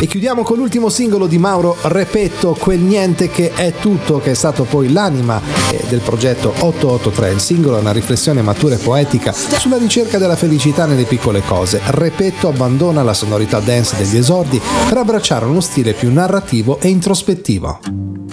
E chiudiamo con l'ultimo singolo di Mauro Repetto, Quel niente che è tutto, che è stato poi l'anima del progetto 883. Il singolo è una riflessione matura e poetica sulla ricerca della felicità nelle piccole cose. Repetto abbandona la sonorità dance degli esordi per abbracciare uno stile più narrativo e introspettivo.